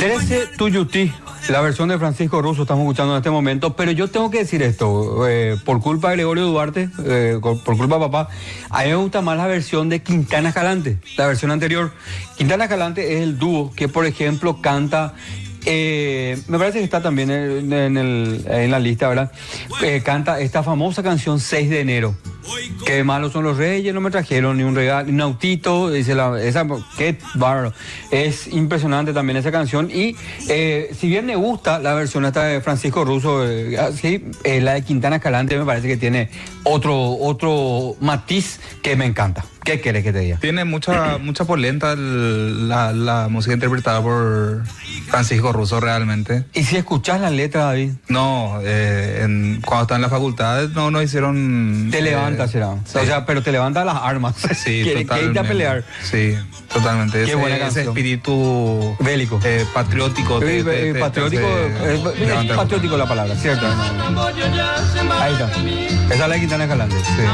13 Tuyutí, la versión de Francisco Russo estamos escuchando en este momento, pero yo tengo que decir esto, por culpa de Gregorio Duarte, por culpa de papá, a mí me gusta más la versión de Quintana Escalante, la versión anterior. Quintana Escalante es el dúo que, por ejemplo, canta... me parece que está también en la lista, ¿verdad? Canta esta famosa canción 6 de enero. Qué malos son los reyes, no me trajeron ni un regalo, ni un autito. Dice qué bárbaro. Es impresionante también esa canción. Y si bien me gusta la versión esta de Francisco Russo, la de Quintana Escalante me parece que tiene otro matiz que me encanta. ¿Qué quieres que te diga? Tiene mucha polenta la música interpretada por Francisco Russo realmente. ¿Y si escuchás la letra, David? No, cuando estaba en la facultad no hicieron... Te levanta, será. Sí. O sea, pero te levanta las armas. Sí, ¿Quieres irte a pelear? Sí, totalmente. Qué buena canción. Ese espíritu... bélico. Patriótico. Patriótico, es patriótico la palabra, ¿cierto? Ahí está. Esa es la Quintana Escalante. Sí.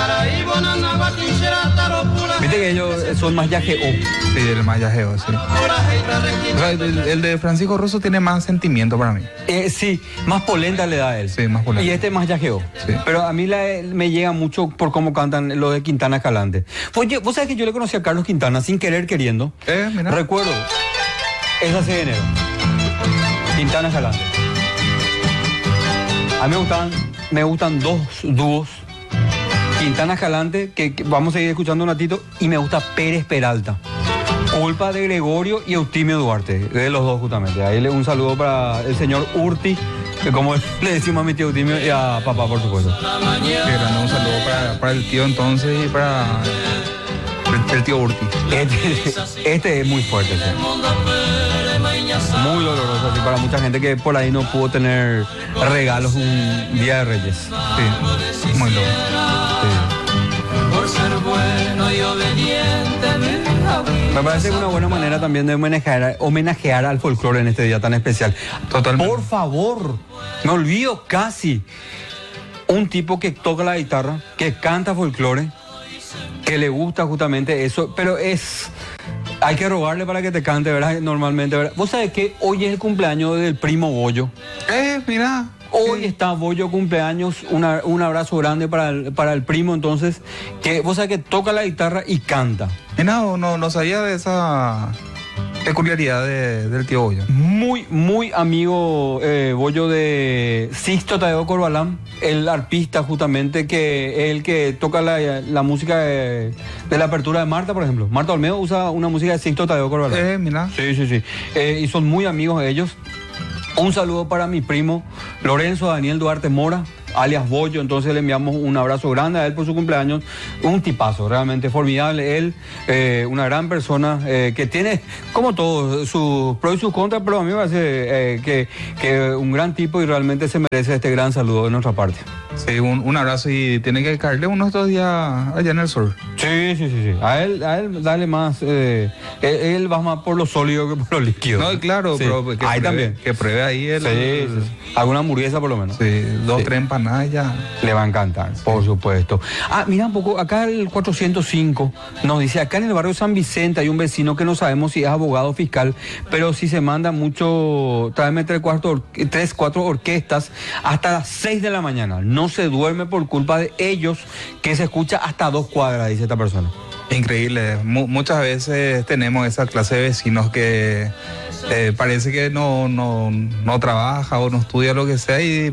Viste que ellos son más yajeo. Sí, el más yajeo, sí. El de Francisco Russo tiene más sentimiento para mí. Sí, más polenta le da a él. Sí, más polenta. Y este es más yajeo. Sí. Pero a mí me llega mucho por cómo cantan lo de Quintana Escalante. Oye, vos sabés que yo le conocí a Carlos Quintana sin querer queriendo. Mira. Recuerdo, esa 6 de enero. Quintana Escalante. A mí me gustan dos dúos. Quintana Escalante, que vamos a seguir escuchando un ratito, y me gusta Pérez Peralta. Culpa de Gregorio y Eutimio Duarte, de los dos justamente. Ahí un saludo para el señor Urti, que como le decimos a mi tío Eutimio y a papá, por supuesto. Qué grande, un saludo para el tío entonces y para el tío Urti. Este es muy fuerte, ¿sí? Muy doloroso, así para mucha gente que por ahí no pudo tener regalos un Día de Reyes. Sí, muy loco. Sí. Por ser bueno y obediente. Me parece una buena manera también de homenajear al folclore en este día tan especial. Totalmente. Por favor, me olvido casi. Un tipo que toca la guitarra, que canta folclore, que le gusta justamente eso, pero hay que rogarle para que te cante, ¿verdad? Normalmente, ¿verdad? Vos sabés que hoy es el cumpleaños del primo Bollo. Mira. Hoy está Bollo cumpleaños, un abrazo grande para el primo, entonces, que vos sabés que toca la guitarra y canta. No sabía de esa peculiaridad del tío Bollo. Muy, muy amigo Bollo de Sixto Tadeo Corbalán, el arpista justamente, que es el que toca la música de la apertura de Marta, por ejemplo. Marta Olmedo usa una música de Sixto Tadeo Corbalán. Mira. Sí. Y son muy amigos ellos. Un saludo para mi primo Lorenzo Daniel Duarte Mora, alias Bollo, entonces le enviamos un abrazo grande a él por su cumpleaños. Un tipazo, realmente formidable él, una gran persona que tiene, como todo, sus pros y sus contras, pero a mí me parece que un gran tipo y realmente se merece este gran saludo de nuestra parte. Sí, un abrazo, y tiene que caerle uno estos días allá en el sur. Sí. A él dale más, él va más por lo sólido que por lo líquido. No, claro, sí. Pero ahí también. Que pruebe ahí sí. Alguna hamburguesa por lo menos. Sí, 2, 3 empanadas ya. Le va a encantar, por supuesto. Mira un poco, acá el 405 nos dice, acá en el barrio San Vicente hay un vecino que no sabemos si es abogado o fiscal, pero si se manda mucho, tráeme 3, 4 orquestas hasta las 6 de la mañana. No se duerme por culpa de ellos, que se escucha hasta 2 cuadras, dice esta persona. Increíble. Muchas veces tenemos esa clase de vecinos que parece que no trabaja o no estudia, lo que sea, y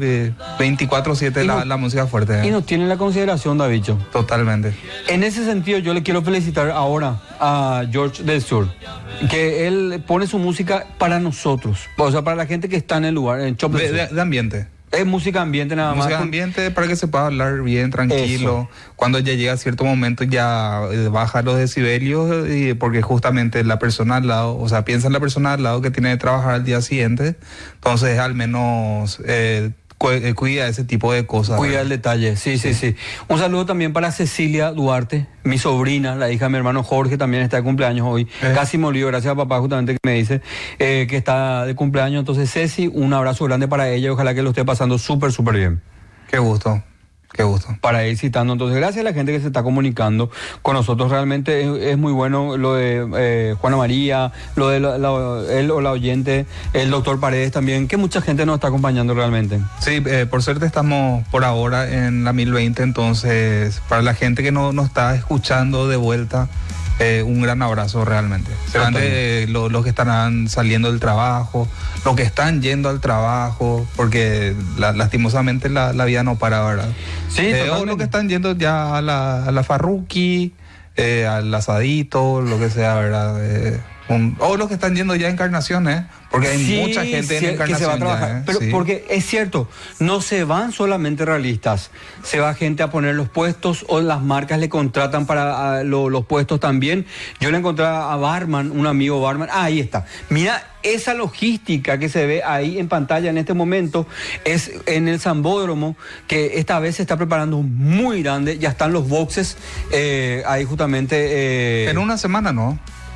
24/7 la música fuerte. Y no tienen la consideración, Davicho. Totalmente. En ese sentido, yo le quiero felicitar ahora a George del Sur, que él pone su música para nosotros, o sea, para la gente que está en el lugar, en Chop de ambiente. Es música ambiente nada más. Música ambiente para que se pueda hablar bien, tranquilo. Eso. Cuando ya llega a cierto momento ya baja los decibelios, porque justamente la persona al lado, o sea, piensa en la persona al lado que tiene que trabajar al día siguiente, entonces al menos cuida ese tipo de cosas. Cuida el detalle, sí. Un saludo también para Cecilia Duarte, mi sobrina, la hija de mi hermano Jorge, también está de cumpleaños hoy. Casi me olvido, gracias a papá justamente que me dice que está de cumpleaños. Entonces, Ceci, un abrazo grande para ella y ojalá que lo esté pasando súper bien. Qué gusto. Qué gusto. Para ir citando. Entonces, gracias a la gente que se está comunicando con nosotros. Realmente es muy bueno lo de Juana María, lo de él o la oyente, el doctor Paredes también, que mucha gente nos está acompañando realmente. Sí, por suerte estamos por ahora en la 1020, entonces para la gente que nos está escuchando de vuelta, un gran abrazo realmente. Grande, los que estarán saliendo del trabajo, los que están yendo al trabajo, porque lastimosamente la vida no para, ¿verdad? Sí, o los que están yendo ya a la farruqui, al asadito, lo que sea, ¿verdad? O los que están yendo ya a Encarnaciones, porque hay mucha gente en Encarnación que se va a trabajar. Pero porque es cierto, no se van solamente realistas, se va gente a poner los puestos o las marcas le contratan para los puestos también. Yo le encontré a Barman, un amigo Barman, ahí está. Mira, esa logística que se ve ahí en pantalla en este momento es en el Sambódromo, que esta vez se está preparando muy grande, ya están los boxes ahí justamente. En una semana, ¿no?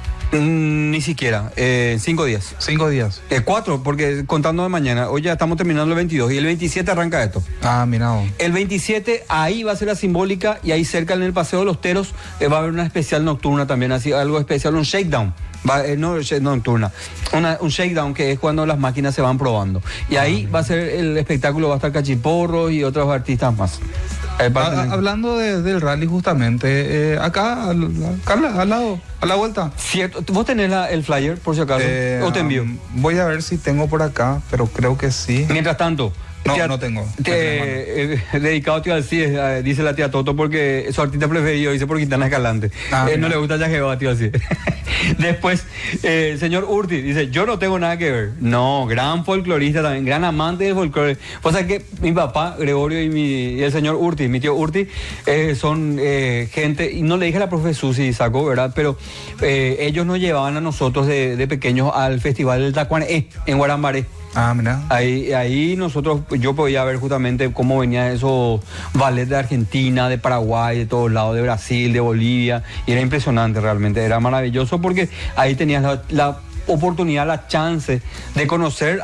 Ni siquiera, 5 días. 5 días. 4, porque contando de mañana, hoy ya estamos terminando el 22 y el 27 arranca esto. Ah, mira. El 27 ahí va a ser la simbólica y ahí cerca en el Paseo de los Teros va a haber una especial nocturna también, así algo especial, un shakedown. No nocturna, un shakedown que es cuando las máquinas se van probando. Y ahí va a ser el espectáculo, va a estar Cachiporros y otros artistas más. Hablando del rally justamente, acá al lado, a la vuelta. Cierto, ¿vos tenés el flyer por si acaso? ¿O te envío? Voy a ver si tengo por acá, pero creo que sí. Mientras tanto... No tengo. Dedicado a Tío Alcides, dice la tía Toto, porque su artista preferido, dice por Quintana Escalante. No le gusta Yajeo a Tío Alcides. Después, señor Urti, dice, yo no tengo nada que ver. No, gran folclorista también, gran amante del folclore. O sea que mi papá, Gregorio, y el señor Urti, mi tío Urti, son gente, y no le dije a la profe Susi Saco, ¿verdad? Pero ellos nos llevaban a nosotros de pequeños al Festival del Tacuané, en Guarambaré. Ah, mira. Ahí yo podía ver justamente cómo venían esos ballets de Argentina, de Paraguay, de todos lados, de Brasil, de Bolivia, y era impresionante realmente, era maravilloso porque ahí tenías la oportunidad, la chance de conocer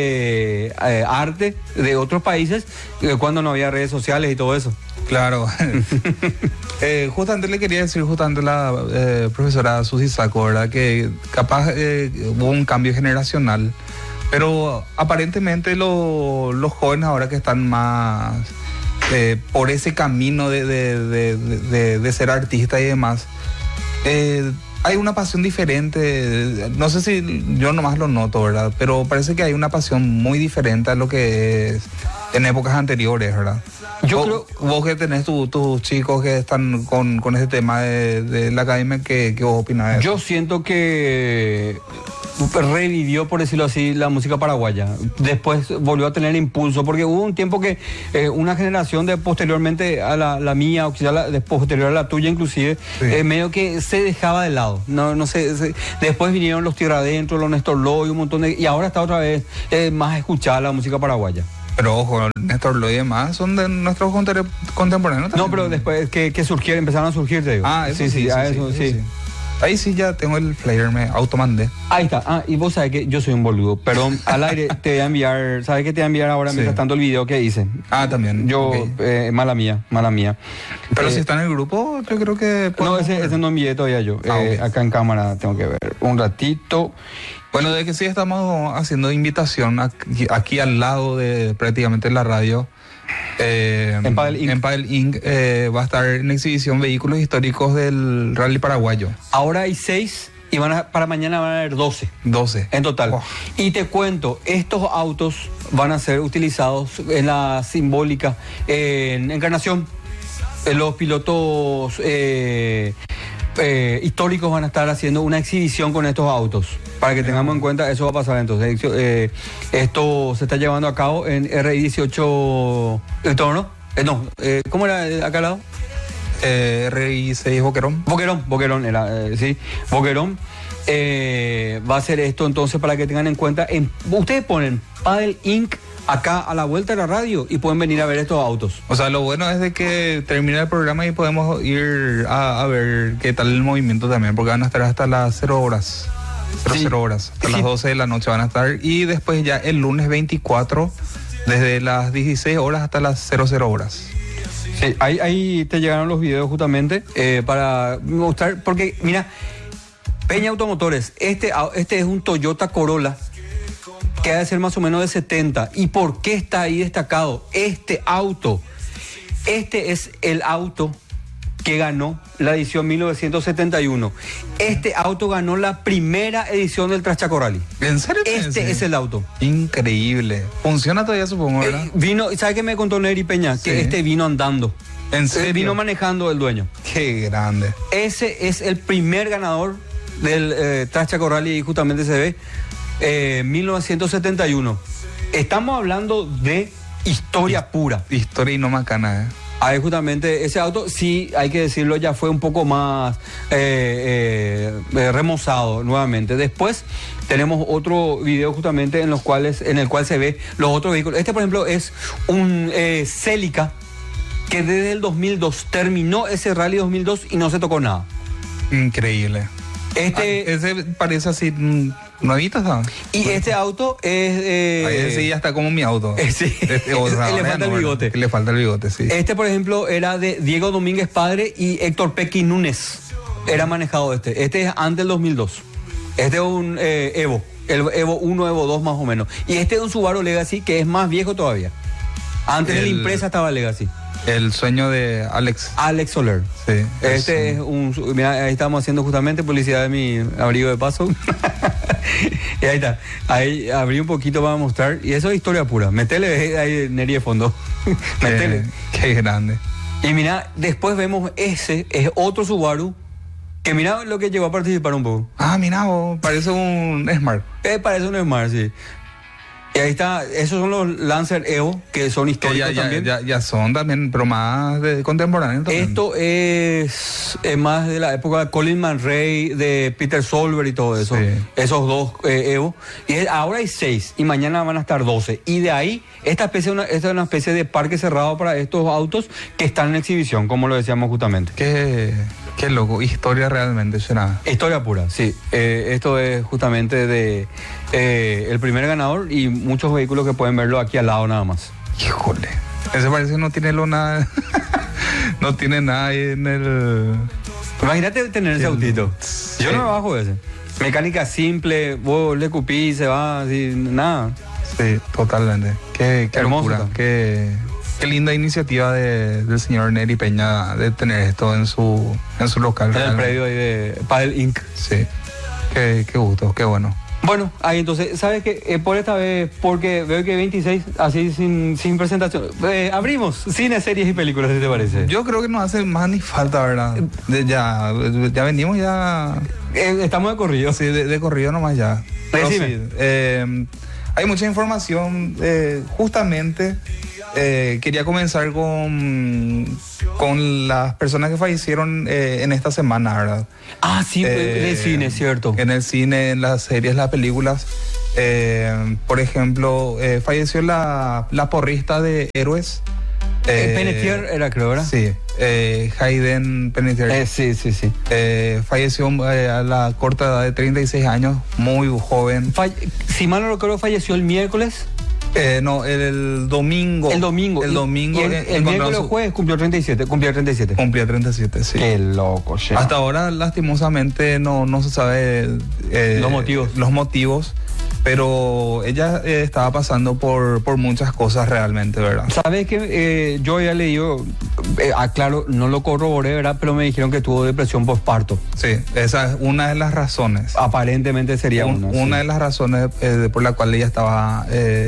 arte de otros países cuando no había redes sociales y todo eso. Claro. Justamente le quería decir a la profesora Susi Saco, ¿verdad? Que capaz hubo un cambio generacional. Pero aparentemente los jóvenes ahora que están más por ese camino de ser artista y demás, hay una pasión diferente. No sé si yo nomás lo noto, ¿verdad? Pero parece que hay una pasión muy diferente a lo que es en épocas anteriores, ¿verdad? Vos que tenés tus chicos que están con ese tema de la academia, ¿qué vos opinás de eso? Yo siento que revivió, por decirlo así, la música paraguaya. Después volvió a tener impulso, porque hubo un tiempo que una generación de posteriormente a la mía, o quizá posterior a la tuya inclusive, sí. Medio que se dejaba de lado. No sé, después vinieron los Tierra Adentro, los Néstor Loy, un montón y ahora está otra vez más escuchada la música paraguaya. Pero ojo, Néstor Loy y demás son de nuestros contemporáneos también. No, pero después que empezaron a surgir, te digo. Eso sí. Ahí sí ya tengo el flyer, me automandé. Ahí está. Y vos sabés que yo soy un boludo. Perdón, al aire te voy a enviar. ¿Sabes qué te voy a enviar ahora mientras tanto el video que hice? También. Yo, okay. Mala mía. Pero si está en el grupo, yo creo que... No, ese no envié todavía yo. Okay. Acá en cámara tengo que ver un ratito. Bueno, de que sí estamos haciendo invitación aquí al lado de prácticamente la radio. En Padel Inc. Va a estar en exhibición vehículos históricos del Rally Paraguayo. Ahora hay 6 y para mañana van a haber 12. 12. En total. Oh. Y te cuento, estos autos van a ser utilizados en la simbólica en Encarnación. Los pilotos históricos van a estar haciendo una exhibición con estos autos. Para que tengamos en cuenta, eso va a pasar entonces. Esto se está llevando a cabo en RI 18 El Torno. ¿Cómo era acá al lado? RI 6 Boquerón. Boquerón era, sí. Boquerón. Va a ser esto entonces para que tengan en cuenta. Ustedes ponen Padel Inc. acá a la vuelta de la radio y pueden venir a ver estos autos. O sea, lo bueno es de que termina el programa y podemos ir a ver qué tal el movimiento también, porque van a estar hasta las 0 horas. 0 horas, hasta las 12 de la noche van a estar, y después ya el lunes 24 desde las 16 horas hasta las 00 horas. Sí, ahí te llegaron los videos justamente para mostrar, porque mira, Peña Automotores, este es un Toyota Corolla que ha de ser más o menos de 70. ¿Y por qué está ahí destacado este auto? Este es el auto que ganó la edición 1971. Este auto ganó la primera edición del Traschaco Rally. ¿En serio? Este es el auto. Increíble. Funciona todavía, supongo, ¿verdad? Vino, ¿sabes qué me contó Neri Peña? Sí. Que este vino andando. ¿En serio? Vino manejando el dueño. Qué grande. Ese es el primer ganador del Traschaco Rally y justamente se ve 1971. Estamos hablando de historia pura. Historia y no macana, Ahí justamente ese auto, sí, hay que decirlo, ya fue un poco más remozado nuevamente. Después tenemos otro video justamente en el cual se ve los otros vehículos. Este, por ejemplo, es un Celica que desde el 2002 terminó ese rally 2002 y no se tocó nada. Increíble. Ese parece así nuevito, ¿sabes? Y este auto es... Ahí sí, ya está como mi auto. Sí. Le falta el bigote. Le falta el bigote, sí. Este, por ejemplo, era de Diego Domínguez padre y Héctor Pequi Núñez. Era manejado este. Este es antes del 2002. Este es un Evo. El Evo 1, Evo 2 más o menos. Y este es un Subaru Legacy que es más viejo todavía. Antes de la impresa estaba Legacy. El sueño de Alex Soler. Sí. Este es un... Mira, ahí estamos haciendo justamente publicidad de mi abrigo de paso. Y ahí está. Ahí abrí un poquito para mostrar. Y eso es historia pura. Metele ahí Neri de fondo. Metele. Qué grande. Y mira, después vemos ese, es otro Subaru. Que mira lo que llegó a participar un poco. Mira, parece un Smart. Parece un Smart, sí. Y ahí está, esos son los Lancer Evo, que son históricos también. Ya son también, pero más contemporáneos también. Esto es más de la época de Colin McRae, de Peter Solberg y todo eso. Sí. Esos dos Evo. Y ahora hay 6 y mañana van a estar 12. Y de ahí, esta es una especie de parque cerrado para estos autos que están en exhibición, como lo decíamos justamente. Qué loco, historia realmente, será. Historia pura, sí. Esto es justamente de el primer ganador y muchos vehículos que pueden verlo aquí al lado nada más. Híjole, ese parece que no tiene lona, no tiene nada ahí en el... Imagínate tener ese autito. Yo no me bajo ese. Mecánica simple, vos le escupís, se va, así, nada. Sí, totalmente. Qué hermoso. Qué linda iniciativa del señor Neri Peña de tener esto en su local. En el predio ahí de Padel Inc. Sí. Qué gusto, qué bueno. Bueno, ahí entonces, ¿sabes qué? Por esta vez, porque veo que 26, así sin presentación. Abrimos cine, series y películas, ¿qué te parece? Yo creo que no hace más ni falta, ¿verdad? Ya venimos ya... Estamos de corrido. Sí, de corrido nomás ya. Decime. Sí, hay mucha información, justamente... quería comenzar con las personas que fallecieron en esta semana, ¿verdad? Sí, de cine, cierto. En el cine, en las series, las películas. Por ejemplo, falleció la porrista de Héroes. Penetier era, creo, ¿verdad? Sí, Hayden Penetier. Sí. Falleció a la corta edad de 36 años, muy joven. Si mal no recuerdo, falleció el miércoles. No, el domingo. El domingo. El miércoles jueves cumplía 37. Cumplía 37, sí. Qué loco, che. Hasta ahora, lastimosamente, no se sabe los motivos, pero ella estaba pasando por muchas cosas realmente, ¿verdad? Sabes que yo había leído, claro, no lo corroboré, ¿verdad? Pero me dijeron que tuvo depresión postparto. Sí, esa es una de las razones. Aparentemente sería una de las razones por la cual ella estaba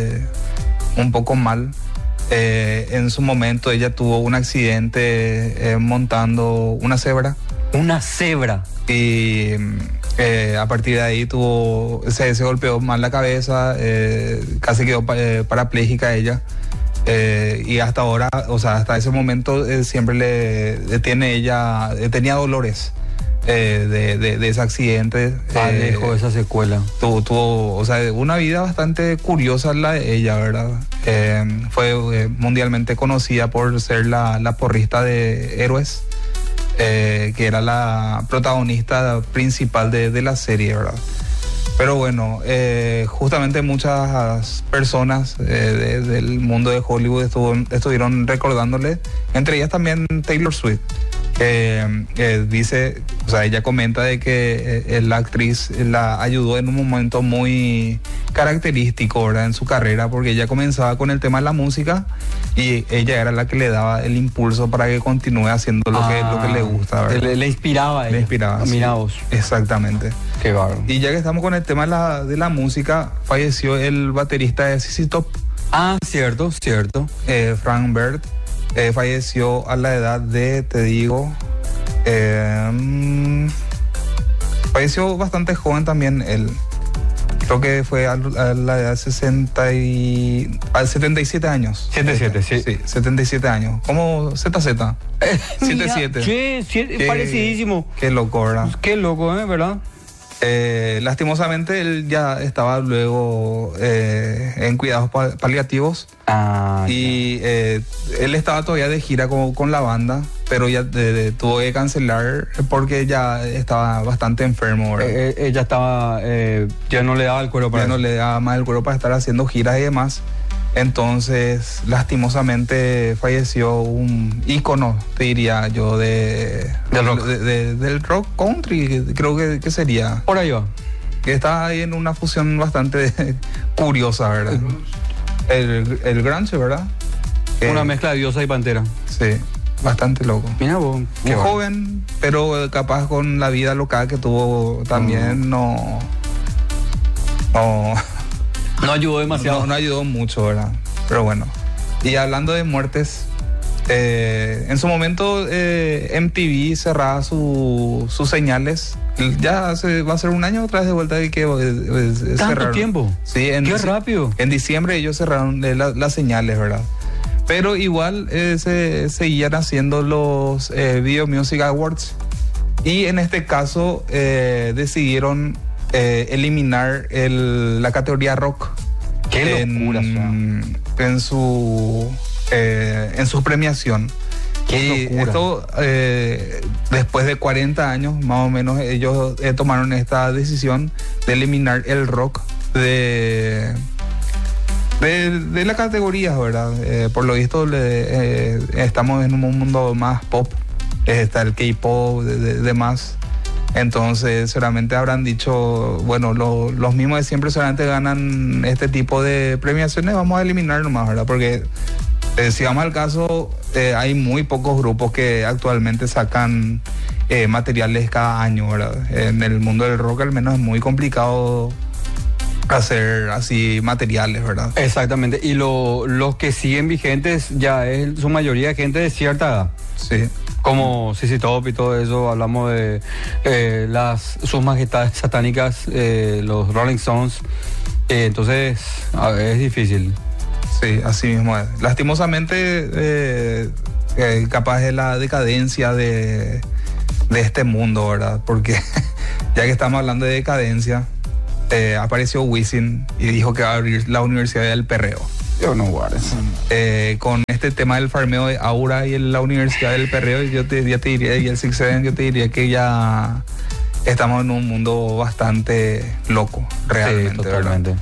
un poco mal. En su momento ella tuvo un accidente montando una cebra. Una cebra. Y a partir de ahí se golpeó mal la cabeza, casi quedó parapléjica ella. Y hasta ahora, o sea, hasta ese momento siempre tenía dolores de ese accidente. Dejó esa secuela. Tuvo, o sea, una vida bastante curiosa la de ella, ¿verdad? Fue mundialmente conocida por ser la porrista de Héroes. Que era la protagonista principal de la serie, ¿verdad? Pero bueno, justamente muchas personas del mundo de Hollywood estuvieron recordándole, entre ellas también Taylor Swift. Dice, o sea, ella comenta de que la actriz la ayudó en un momento muy característico, ¿verdad?, en su carrera, porque ella comenzaba con el tema de la música y ella era la que le daba el impulso para que continúe haciendo lo que le gusta, ¿verdad? Le inspiraba a ella. Le inspiraba, sí. Mira vos. Exactamente. Qué bárbaro. Y ya que estamos con el tema de la música, falleció el baterista de ZZ Top. Ah, cierto. Frank Bird. Falleció a la edad de, te digo, falleció bastante joven también él. Creo que fue a la edad de 77 años. 77, sí. Sí, 77 años. ¿Cómo ZZ? 77. Sí, parecidísimo. Qué loco, ¿verdad? Qué loco, ¿verdad? Lastimosamente él ya estaba luego en cuidados paliativos. Y él estaba todavía de gira con la banda, pero ya tuvo que cancelar porque ya estaba bastante enfermo, ¿verdad? Ella estaba, ya no le daba el cuerpo para no le daba más el cuerpo para estar haciendo giras y demás. Entonces, lastimosamente falleció un ícono, te diría yo, del rock. Del rock country, creo que sería. Por ahí va. Que está ahí en una fusión bastante curiosa, ¿verdad? El grunge, ¿verdad? Una mezcla de Diosa y Pantera. Sí, bastante loco. Mira vos. Muy joven, pero capaz con la vida local que tuvo también no ayudó demasiado. No ayudó mucho, ¿verdad? Pero bueno. Y hablando de muertes, en su momento MTV cerraba sus señales. Ya va a ser un año otra vez de vuelta de que ¿Tanto cerraron. Tiempo? Sí, qué rápido. En diciembre ellos cerraron las señales, ¿verdad? Pero igual se seguían haciendo los Video Music Awards. Y en este caso decidieron eliminar la categoría rock. Qué locura, en su premiación. Qué locura. Esto después de 40 años más o menos ellos tomaron esta decisión de eliminar el rock de las categorías, ¿verdad? Por lo visto estamos en un mundo más pop, está el K-pop, demás. Entonces seguramente habrán dicho, bueno, los mismos de siempre seguramente ganan este tipo de premiaciones, vamos a eliminar nomás, ¿verdad? Porque si vamos al caso, hay muy pocos grupos que actualmente sacan materiales cada año, ¿verdad? En el mundo del rock al menos es muy complicado hacer así materiales, ¿verdad? Exactamente. Y los que siguen vigentes ya es su mayoría gente de cierta edad. Sí. Como ZZ Top y todo eso, hablamos de sus majestades satánicas, los Rolling Stones. Entonces, es difícil. Sí, así mismo es. Lastimosamente, capaz de la decadencia de este mundo, ¿verdad? Porque ya que estamos hablando de decadencia, apareció Wisin y dijo que va a abrir la Universidad del Perreo. Yo no guardes. Con este tema del farmeo de Aura y la Universidad del Perreo, ya te diría, y el Six Seven, yo te diría que ya estamos en un mundo bastante loco, realmente. Sí, totalmente.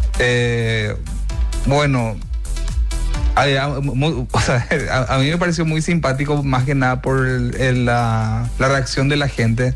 Bueno, a mí me pareció muy simpático, más que nada por la reacción de la gente.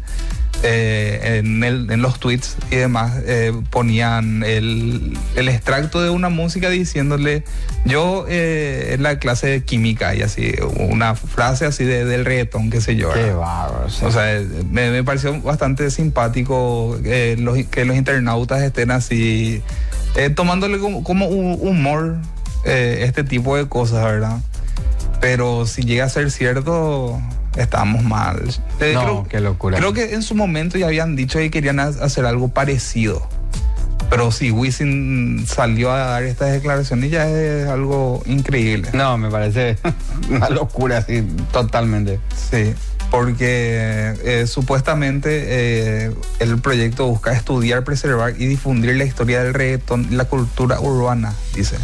En los tweets y demás ponían el extracto de una música diciéndole yo en la clase de química y así, una frase así del reggaetón, qué sé yo. Qué bárbaro. Sí. O sea, me pareció bastante simpático que los internautas estén así tomándole como humor este tipo de cosas, ¿verdad? Pero si llega a ser cierto, estamos mal. Qué locura. Creo que en su momento ya habían dicho que querían hacer algo parecido. Pero si Wisin salió a dar estas declaraciones ya es algo increíble. No, me parece una locura, sí, totalmente. Sí, porque supuestamente el proyecto busca estudiar, preservar y difundir la historia del reggaetón y la cultura urbana, dice.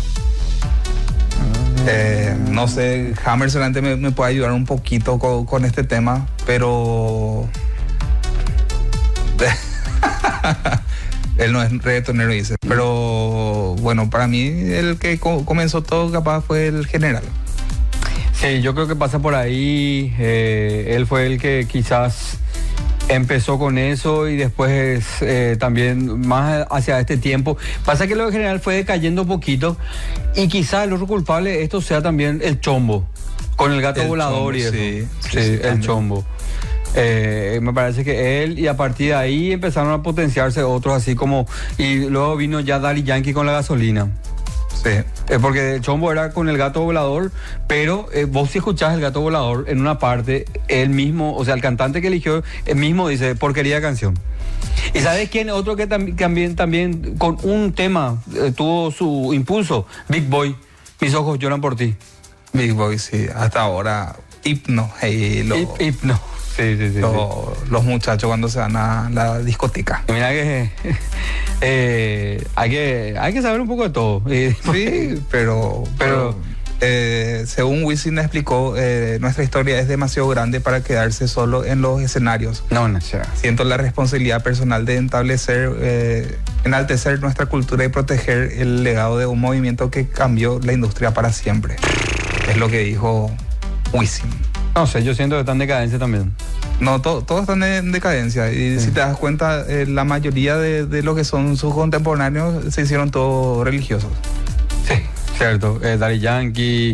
No sé, Hammer solamente me puede ayudar un poquito con este tema, pero Él no es reggaetonero, dice. Pero bueno, para mí el que comenzó todo capaz fue el General. Sí, yo creo que pasa por ahí. Él fue el que quizás empezó con eso y después también más hacia este tiempo. Pasa que lo de General fue decayendo un poquito y quizás el otro culpable de esto sea también el Chombo, con el gato volador Chombo, y eso. sí, el también. Chombo. Me parece que él, y a partir de ahí empezaron a potenciarse otros así como, y luego vino ya Daddy Yankee con la gasolina. Sí. Porque el Chombo era con el gato volador, pero vos si escuchás el gato volador en una parte, él mismo, o sea, el cantante que eligió, él mismo dice, porquería de canción. ¿Y sabes quién? Otro que también con un tema tuvo su impulso, Big Boy, Mis ojos lloran por ti. Big Boy, sí. Hasta ahora, Hipno. Hipno. Sí. Los muchachos cuando se van a la discoteca. Y mira que hay que saber un poco de todo. Sí, pero según Wisin explicó, nuestra historia es demasiado grande para quedarse solo en los escenarios. No. Siento la responsabilidad personal de enaltecer nuestra cultura y proteger el legado de un movimiento que cambió la industria para siempre. Es lo que dijo Wisin. No sé, yo siento que está en decadencia también. No, todos están en decadencia. Y si te das cuenta, la mayoría de lo que son sus contemporáneos se hicieron todos religiosos. Sí, cierto. Daddy Yankee.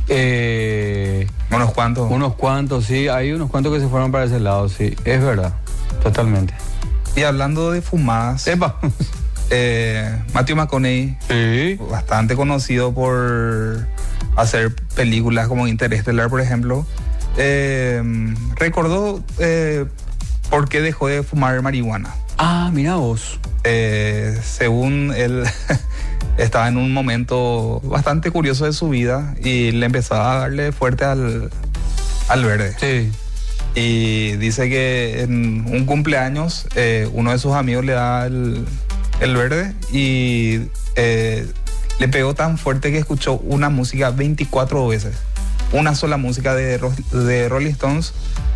Unos cuantos. Sí. Hay unos cuantos que se fueron para ese lado, sí. Es verdad. Totalmente. Y hablando de fumadas, ¡Epa! Matthew McConaughey, Sí. bastante conocido por hacer películas como Interestelar, por ejemplo, recordó por qué dejó de fumar marihuana. Ah, mira vos. Según él, estaba en un momento bastante curioso de su vida y le empezaba a darle fuerte al verde. Sí. Y dice que en un cumpleaños uno de sus amigos le da el verde y le pegó tan fuerte que escuchó una música 24 veces. Una sola música de Rolling Stones.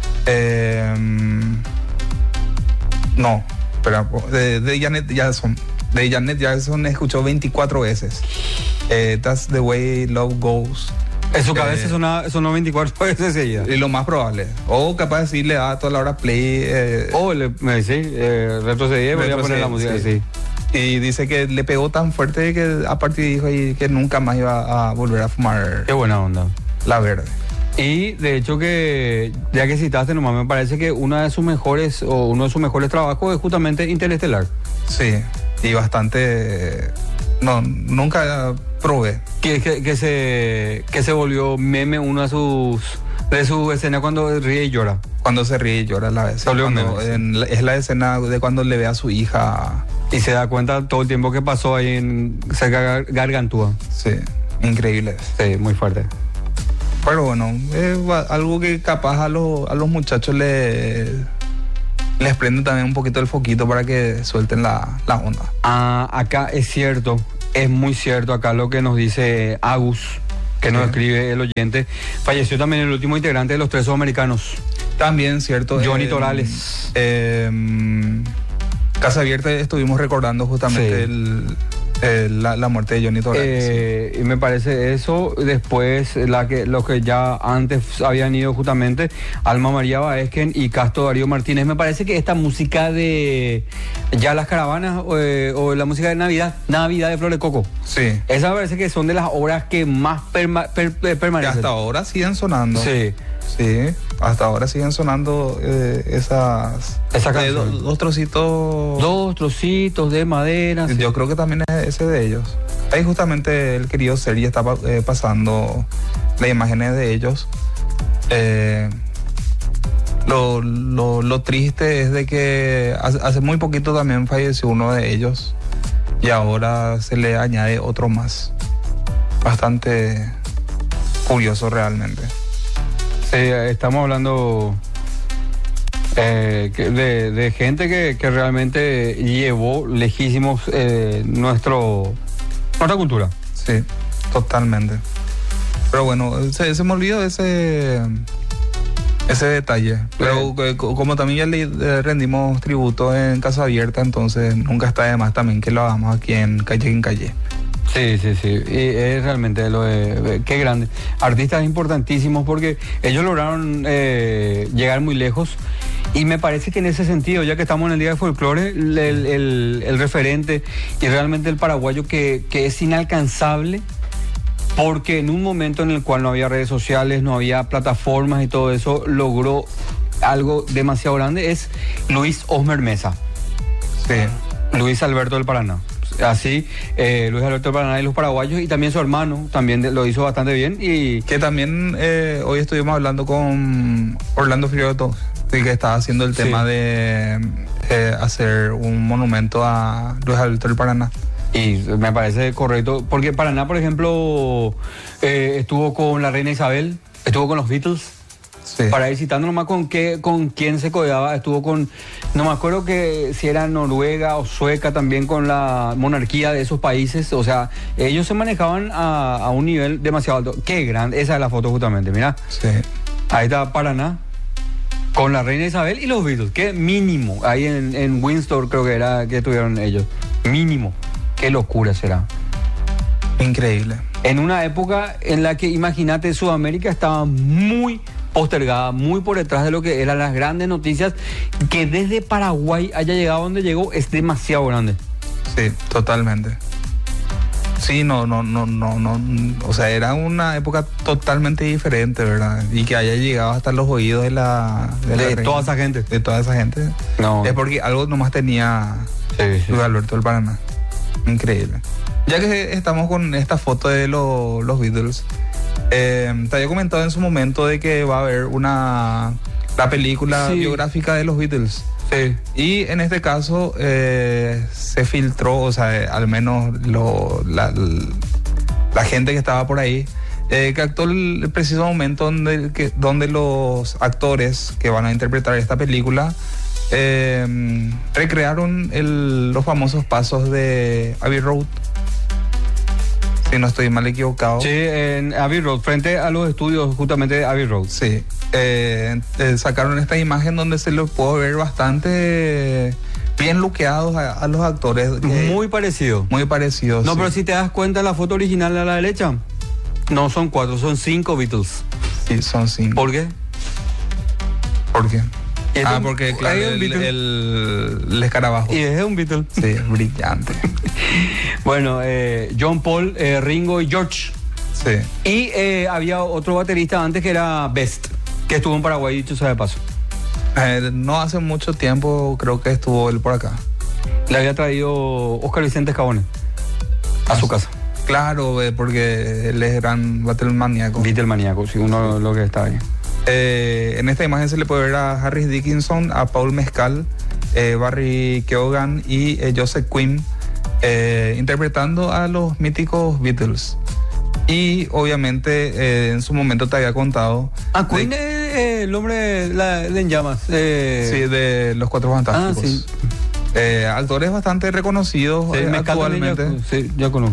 No, espera, de Janet Jackson. De Janet Jackson escuchó 24 veces. That's the way love goes. En su cabeza sonó 24 veces seguidas. Y lo más probable. O capaz de sí le da toda la hora play. Retrocedí y voy a poner la música sí. Y dice que le pegó tan fuerte que a partir dijo que nunca más iba a volver a fumar. Qué buena onda. La verde. Y de hecho que, ya que citaste nomás, me parece que uno de sus mejores trabajos es justamente Interestelar. Sí, y bastante... No, nunca probé. Que se volvió meme una de sus escenas cuando ríe y llora. Cuando se ríe y llora a la vez. Es la escena de cuando le ve a su hija. Y se da cuenta todo el tiempo que pasó ahí en cerca de Gargantúa. Sí, increíble. Sí, muy fuerte. Pero bueno, es algo que capaz a los muchachos les prende también un poquito el foquito para que suelten la onda. Acá es cierto, es muy cierto acá lo que nos dice Agus, que nos escribe el oyente. Falleció también el último integrante de los Tres Americanos. También cierto. Johnny Torales. Casa Abierta estuvimos recordando justamente la muerte de Johnny Torales. Y me parece eso. Después los que ya antes habían ido justamente, Alma María Baezken y Casto Darío Martínez. Me parece que esta música de ya las caravanas o la música de Navidad de Flor de Coco. Sí. Esa me parece que son de las obras que más permanecen. Que hasta ahora siguen sonando. Sí. Sí, hasta ahora siguen sonando esa canción. Dos trocitos de madera. Sí. Yo creo que también es ese de ellos. Ahí justamente el querido Sergi está pasando las imágenes de ellos. Lo triste es de que hace muy poquito también falleció uno de ellos y ahora se le añade otro más. Bastante curioso realmente. Estamos hablando de gente que realmente llevó lejísimos nuestra cultura. Sí, totalmente. Pero bueno, se me olvidó ese Ese detalle. Pero como también ya le rendimos tributo en Casa Abierta, entonces nunca está de más también que lo hagamos aquí en Calle. Sí. Y es realmente qué grande. Artistas importantísimos porque ellos lograron llegar muy lejos. Y me parece que en ese sentido, ya que estamos en el Día de Folclore, el referente y realmente el paraguayo que es inalcanzable, porque en un momento en el cual no había redes sociales, no había plataformas y todo eso, logró algo demasiado grande, es Luis Osmer Mesa. Sí. Luis Alberto del Paraná. Así, Luis Alberto del Paraná y los paraguayos, y también su hermano, también lo hizo bastante bien. Y que también hoy estuvimos hablando con Orlando Frioto, que estaba haciendo el tema de hacer un monumento a Luis Alberto del Paraná. Y me parece correcto, porque Paraná, por ejemplo, estuvo con la reina Isabel, estuvo con los Beatles. Sí. Para ir citando nomás con quién se codeaba, estuvo con, no me acuerdo que si era Noruega o Sueca, también con la monarquía de esos países. O sea, ellos se manejaban a un nivel demasiado alto. Qué grande, esa es la foto justamente, mira. Sí. Ahí está Paraná, con la reina Isabel y los Beatles. Qué mínimo, ahí en Windsor creo que era que estuvieron ellos. Mínimo, qué locura será. Increíble. En una época en la que, imagínate, Sudamérica estaba muy postergada, muy por detrás de lo que eran las grandes noticias. Que desde Paraguay haya llegado donde llegó es demasiado grande. Sí, totalmente. Sí, no, o sea, era una época totalmente diferente, ¿verdad? Y que haya llegado hasta los oídos de toda esa gente. De toda esa gente. No. Es porque algo nomás tenía Luis Alberto del Paraná. Increíble. Ya que estamos con esta foto de los Beatles, te había comentado en su momento de que va a haber la película biográfica de los Beatles. Sí. Y en este caso se filtró, o sea, al menos la gente que estaba por ahí, que actuó el preciso momento donde los actores que van a interpretar esta película recrearon los famosos pasos de Abbey Road. Si no estoy mal equivocado. Sí, en Abbey Road, frente a los estudios justamente de Abbey Road. Sí. Sacaron esta imagen donde se los puedo ver bastante bien luqueados a los actores. Muy parecido. Muy parecidos. No, sí. pero si te das cuenta, la foto original a la derecha, no son 4, son 5 Beatles. Sí, son 5. ¿Por qué? ¿Por qué? Porque claro, Beatle. el escarabajo. Y es un Beatle. Sí, brillante. Bueno, John Paul, Ringo y George. Sí. Y había otro baterista antes que era Best, que estuvo en Paraguay, dicho sea de paso. No hace mucho tiempo creo que estuvo él por acá. Le había traído Oscar Vicente Escabone a su casa. Claro, porque él es gran Beatlemaníaco. Beatlemaníaco, sí, uno lo que está ahí. En esta imagen se le puede ver a Harris Dickinson, a Paul Mescal, Barry Keoghan y Joseph Quinn interpretando a los míticos Beatles. Y obviamente en su momento te había contado. Quinn es el hombre de En Llamas. Sí, de Los Cuatro Fantásticos. Sí. Actores bastante reconocidos actualmente. Sí, ya conozco.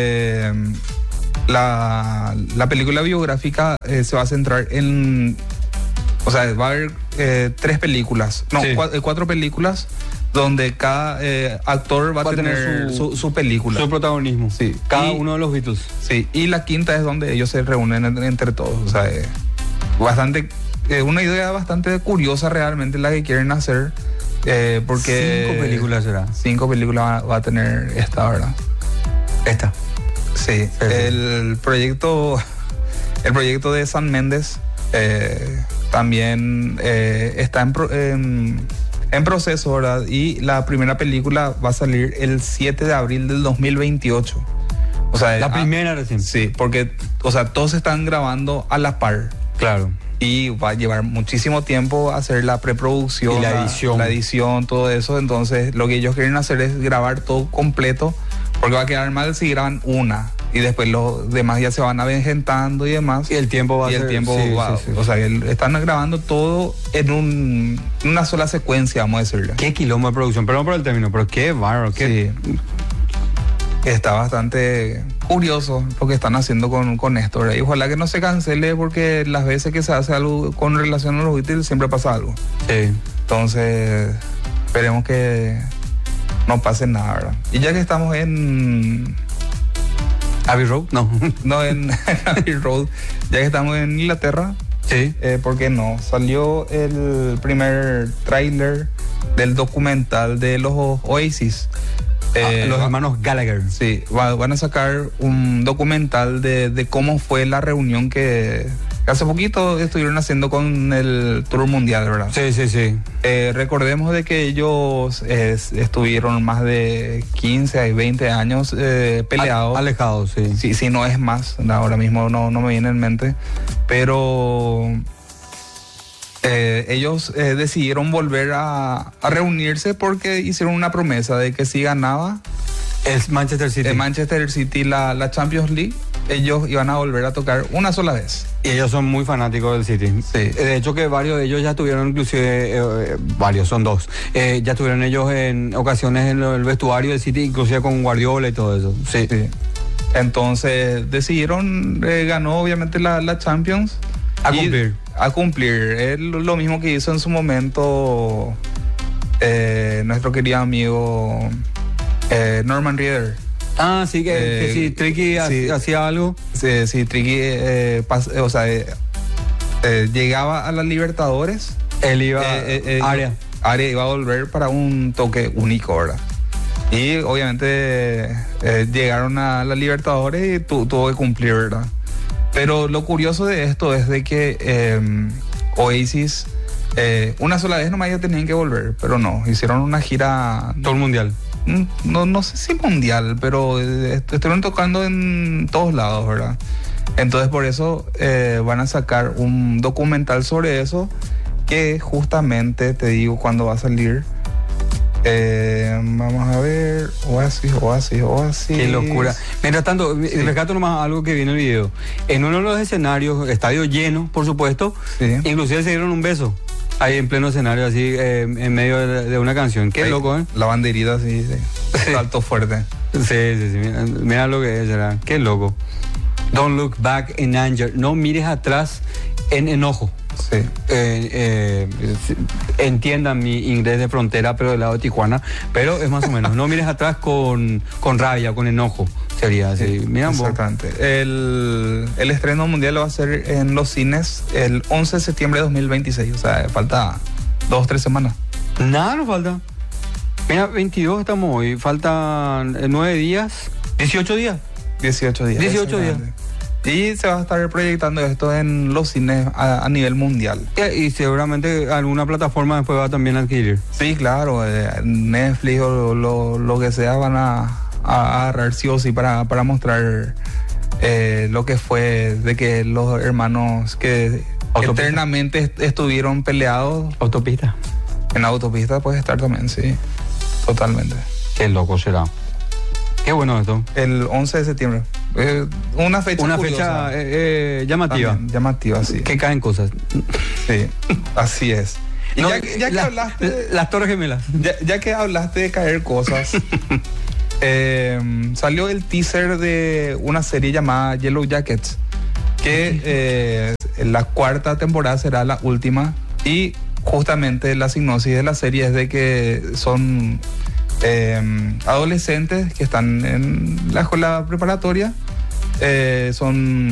La película biográfica se va a centrar en... O sea, va a haber 3 películas. No, 4 películas donde cada actor va a tener su película. Su protagonismo. Sí. Cada uno de los Beatles. Sí. Y la quinta es donde ellos se reúnen entre todos. O sea, bastante... una idea bastante curiosa realmente la que quieren hacer. Porque 5 películas será. 5 películas va a tener esta, ¿verdad? Esta. Sí. El proyecto de San Méndez también está en proceso, ¿verdad? Y la primera película va a salir el 7 de abril del 2028. O sea, la primera recién. Sí, porque, o sea, todos están grabando a la par. Claro. Y va a llevar muchísimo tiempo hacer la preproducción, y la edición, todo eso. Entonces, lo que ellos quieren hacer es grabar todo completo, porque va a quedar mal si graban una. Y después los demás ya se van avejentando y demás. Y el tiempo va a ser... Sí. O sea, están grabando todo en una sola secuencia, vamos a decirle. Qué quilombo de producción, perdón por el término, pero qué bárbaro. Sí. está bastante curioso lo que están haciendo con esto, ¿verdad? Y ojalá que no se cancele, porque las veces que se hace algo con relación a los Beatles siempre pasa algo. Sí. Entonces, esperemos que no pase nada, ¿verdad? Y ya que estamos en Abbey Road, no. no en Abbey Road, ya que estamos en Inglaterra, Sí. ¿por qué no? Salió el primer tráiler del documental de los Oasis. Los hermanos Gallagher. Sí, van a sacar un documental de cómo fue la reunión que hace poquito estuvieron haciendo con el Tour Mundial, ¿verdad? Sí, sí, sí. Recordemos de que ellos estuvieron más de 15 y 20 años peleados. Alejados, sí. Sí, no es más, ahora mismo no me viene en mente, pero ellos decidieron volver a reunirse porque hicieron una promesa de que si ganaba Es Manchester City. la Champions League, ellos iban a volver a tocar una sola vez. Y ellos son muy fanáticos del City. Sí. De hecho que varios de ellos ya tuvieron, inclusive, varios, son dos, ya tuvieron ellos en ocasiones en el vestuario del City, inclusive con Guardiola y todo eso. Sí. Sí. Entonces decidieron, ganó obviamente la Champions. A cumplir. Es lo mismo que hizo en su momento nuestro querido amigo Norman Reeder. Ah, sí, que sí, Tricky sí. hacía algo. Sí, Tricky llegaba a la Libertadores. Él iba Área iba a volver para un toque único, ¿verdad? Y obviamente llegaron a la Libertadores y tuvo que cumplir, ¿verdad? Pero lo curioso de esto es de que Oasis una sola vez nomás ya tenían que volver, pero no, hicieron una gira. Todo el mundial. No sé si mundial, pero estuvieron tocando en todos lados, ¿verdad? Entonces por eso van a sacar un documental sobre eso, que justamente te digo cuándo va a salir. Vamos a ver. Oasis. Qué locura. Mientras tanto, rescato nomás algo que viene en el video. En uno de los escenarios, estadio lleno, por supuesto, Sí. inclusive se dieron un beso. Ahí en pleno escenario, así, en medio de una canción. Qué loco, ¿eh? La banderita, sí. Salto fuerte. Sí. Mira lo que es, ¿verdad? Qué loco. Don't look back in anger. No mires atrás en enojo. Sí. Entiendan mi inglés de frontera, pero del lado de Tijuana, pero es más o menos. No mires atrás con rabia, con enojo. Sería así. Sí, Mira, exactamente. El estreno mundial lo va a hacer en los cines el 11 de septiembre de 2026. O sea, falta 2 o 3 semanas. Nada nos falta. Mira, 22 estamos hoy. Faltan 9 días. 18 días. 18 días. 18 días. Y se va a estar proyectando esto en los cines a nivel mundial. Y seguramente alguna plataforma después va también a adquirir. Sí, claro. Netflix o lo que sea van a agarrar sí o sí para mostrar lo que fue de que los hermanos que Autopista. eternamente estuvieron peleados Autopista. en la autopista, puede estar también, sí. Totalmente. Qué loco será. Qué bueno esto. El 11 de septiembre. Una fecha curiosa. Llamativa. También, llamativa, sí. Que caen cosas. Sí, así es. Y No, ya que hablaste... Las Torres Gemelas. Ya que hablaste de caer cosas, salió el teaser de una serie llamada Yellow Jackets, que la 4ª temporada será la última, y justamente la sinopsis de la serie es de que son adolescentes que están en la escuela preparatoria, son